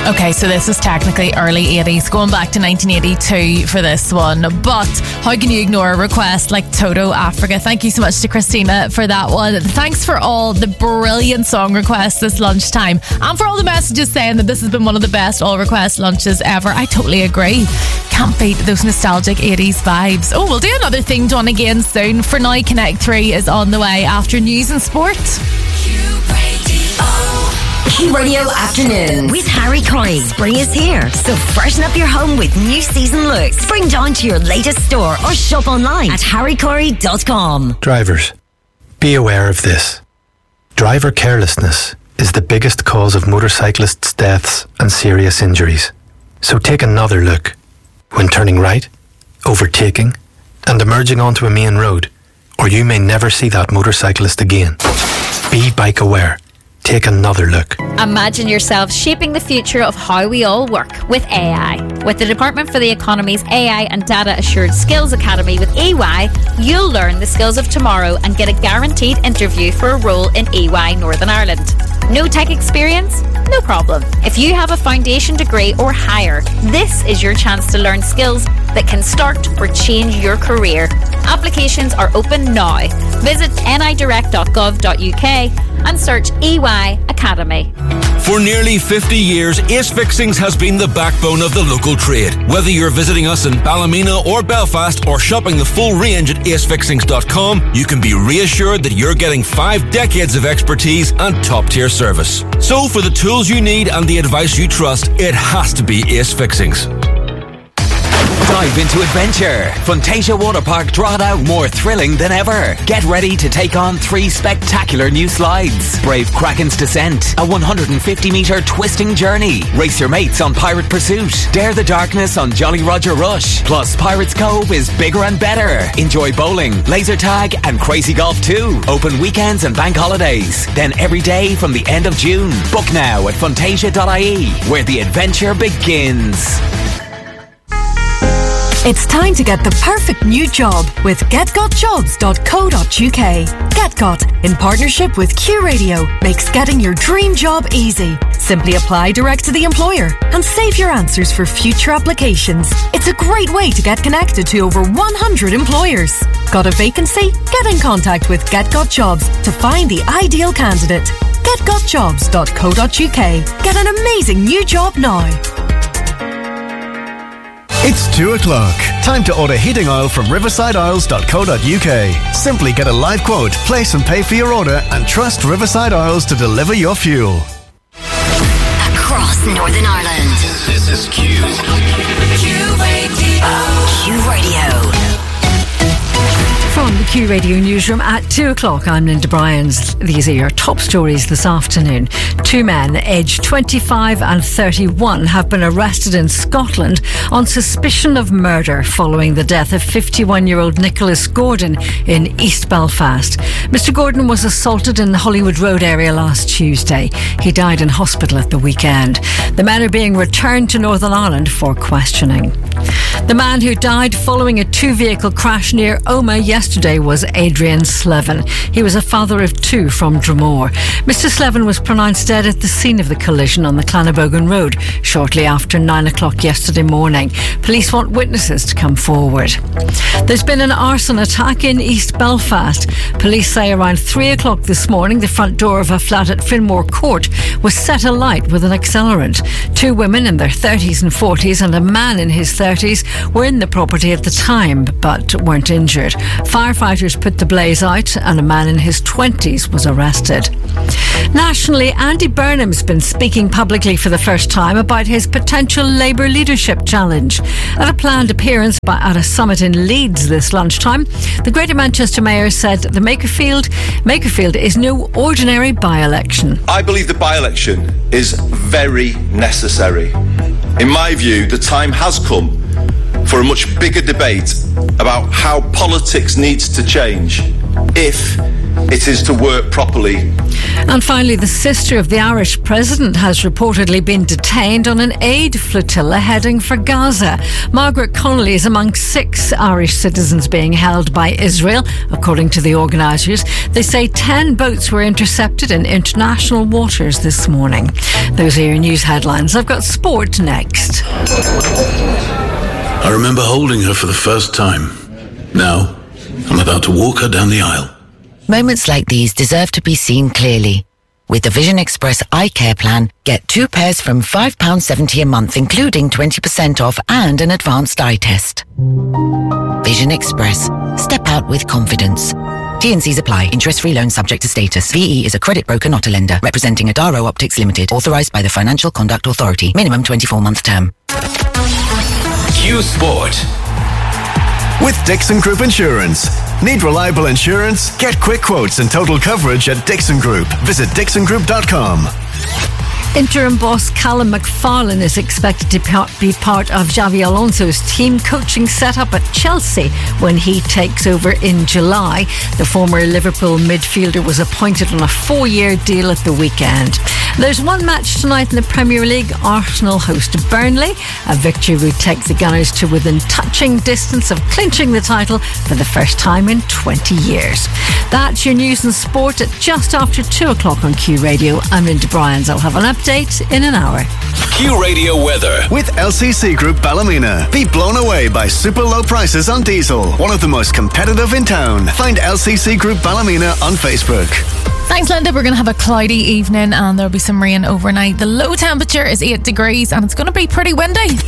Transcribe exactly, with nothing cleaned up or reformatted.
Okay, so this is technically early eighties, going back to nineteen eighty-two for this one. But how can you ignore a request like Toto Africa? Thank you so much to Christina for that one. Thanks for all the brilliant song requests this lunchtime, and for all the messages saying that this has been one of the best all request lunches ever. I totally agree. Can't beat those nostalgic eighties vibes. Oh, we'll do another thing done again soon. For now, Connect three is on the way after news and sport. Q Radio Afternoon with Harry Corey. Spring is here, so freshen up your home with new season looks. Spring down to your latest store or shop online at harry corey dot com. Drivers, be aware of this. Driver carelessness is the biggest cause of motorcyclists' deaths and serious injuries. So take another look when turning right, overtaking, and emerging onto a main road, or you may never see that motorcyclist again. Be bike aware. Take another look. Imagine yourself shaping the future of how we all work with A I. With the Department for the Economy's A I and Data Assured Skills Academy with E Y, you'll learn the skills of tomorrow and get a guaranteed interview for a role in E Y Northern Ireland. No tech experience? No problem. If you have a foundation degree or higher, this is your chance to learn skills that can start or change your career. Applications are open now. Visit n i direct dot gov dot u k and search E Y Academy. For nearly fifty years, Ace Fixings has been the backbone of the local trade. Whether you're visiting us in Ballymena or Belfast or shopping the full range at ace fixings dot com, you can be reassured that you're getting five decades of expertise and top-tier service. So for the tools you need and the advice you trust, it has to be Ace Fixings. Dive into adventure. Fantasia Waterpark Drogheda, more thrilling than ever. Get ready to take on three spectacular new slides. Brave Kraken's Descent, a one hundred fifty metre twisting journey. Race your mates on Pirate Pursuit. Dare the darkness on Jolly Roger Rush. Plus, Pirates Cove is bigger and better. Enjoy bowling, laser tag and crazy golf too. Open weekends and bank holidays. Then every day from the end of June. Book now at fantasia dot I E, where the adventure begins. It's time to get the perfect new job with get got jobs dot co dot u k. GetGot, in partnership with Q Radio, makes getting your dream job easy. Simply apply direct to the employer and save your answers for future applications. It's a great way to get connected to over one hundred employers. Got a vacancy? Get in contact with GetGot Jobs to find the ideal candidate. get got jobs dot co dot u k. Get an amazing new job now. It's two o'clock. Time to order heating oil from riverside oils dot co dot u k. Simply get a live quote, place and pay for your order, and trust Riverside Oils to deliver your fuel. Across Northern Ireland. This is Q. Q Radio. Q Radio. From the Q Radio newsroom at two o'clock, I'm Linda Bryans. These are your top stories this afternoon. Two men, aged twenty-five and thirty-one, have been arrested in Scotland on suspicion of murder following the death of fifty-one-year-old Nicholas Gordon in East Belfast. Mister Gordon was assaulted in the Hollywood Road area last Tuesday. He died in hospital at the weekend. The men are being returned to Northern Ireland for questioning. The man who died following a two-vehicle crash near Omagh yesterday was Adrian Slevin. He was a father of two from Dromore. Mister Slevin was pronounced dead at the scene of the collision on the Clannabogan Road shortly after nine o'clock yesterday morning. Police want witnesses to come forward. There's been an arson attack in East Belfast. Police say around three o'clock this morning the front door of a flat at Finmore Court was set alight with an accelerant. Two women in their thirties and forties and a man in his thirties were in the property at the time but weren't injured. Firefighters put the blaze out and a man in his twenties was arrested. Nationally, Andy Burnham's been speaking publicly for the first time about his potential Labour leadership challenge. At a planned appearance by, at a summit in Leeds this lunchtime, the Greater Manchester Mayor said the Makerfield, Makerfield is no ordinary by-election. I believe the by-election is very necessary. In my view, the time has come for a much bigger debate about how politics needs to change if it is to work properly. And finally, the sister of the Irish president has reportedly been detained on an aid flotilla heading for Gaza. Margaret Connolly is among six Irish citizens being held by Israel, according to the organisers. They say ten boats were intercepted in international waters this morning. Those are your news headlines. I've got sport next. I remember holding her for the first time. Now, I'm about to walk her down the aisle. Moments like these deserve to be seen clearly. With the Vision Express Eye Care Plan, get two pairs from five pounds seventy a month, including twenty percent off and an advanced eye test. Vision Express. Step out with confidence. T and C's apply. Interest-free loan subject to status. V E is a credit broker, not a lender. Representing Adaro Optics Limited. Authorised by the Financial Conduct Authority. Minimum twenty-four month term. Q Sport. With Dixon Group Insurance. Need reliable insurance? Get quick quotes and total coverage at Dixon Group. Visit dixon group dot com. Interim boss Callum McFarlane is expected to be part of Xavi Alonso's team coaching setup at Chelsea when he takes over in July. The former Liverpool midfielder was appointed on a four-year deal at the weekend. There's one match tonight in the Premier League. Arsenal host Burnley. A victory would take the Gunners to within touching distance of clinching the title for the first time in twenty years. That's your news and sport at just after two o'clock on Q Radio. I'm Linda Bryans. I'll have an update in an hour. Q Radio weather. With L C C Group Ballymena. Be blown away by super low prices on diesel. One of the most competitive in town. Find L C C Group Ballymena on Facebook. Thanks, Linda. We're going to have a cloudy evening and there'll be some rain overnight. The low temperature is eight degrees and it's going to be pretty windy.